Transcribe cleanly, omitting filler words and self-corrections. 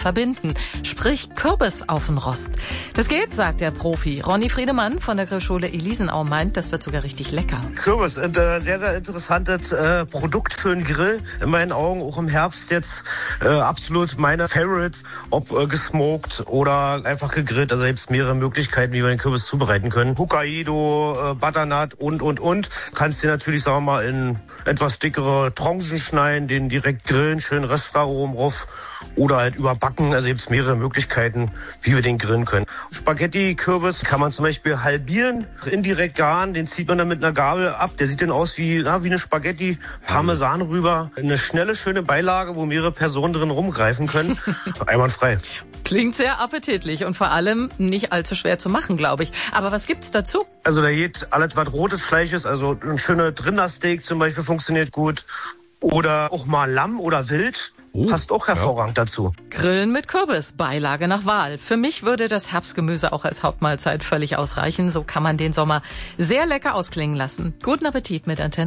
verbinden. Sprich Kürbis auf den Rost. Das geht, sagt der Profi. Ronny Friedemann von der Grillschule Elisenau meint, das wird sogar richtig lecker. Kürbis ist ein sehr, sehr interessantes Produkt für einen Grill. In meinen Augen auch im Herbst jetzt absolut meine Favorites. Ob gesmoked oder einfach gegrillt. Also gibt es mehrere Möglichkeiten, wie wir den Kürbis zubereiten können. Hokkaido, Butternut und. Kannst dir natürlich, sagen wir mal, in etwas dickere Tranchen schneiden, den direkt grillen, schön Röstaromen drauf oder halt überbacken. Also gibt es mehrere Möglichkeiten, wie wir den grillen können. Spaghetti-Kürbis kann man zum Beispiel halbieren, indirekt garen, den zieht man dann mit einer Gabel ab. Der sieht dann aus wie eine Spaghetti, Parmesan rüber. Eine schnelle, schöne Beilage, wo mehrere Personen drin rumgreifen können. Einwandfrei. Klingt sehr appetitlich und vor allem nicht allzu schwer zu machen, glaube ich. Aber was gibt's dazu? Also da geht alles, was rotes Fleisch ist, also ein schöner Rindersteak zum Beispiel funktioniert gut. Oder auch mal Lamm oder Wild. Passt auch hervorragend dazu. Grillen mit Kürbis, Beilage nach Wahl. Für mich würde das Herbstgemüse auch als Hauptmahlzeit völlig ausreichen. So kann man den Sommer sehr lecker ausklingen lassen. Guten Appetit mit Antenne.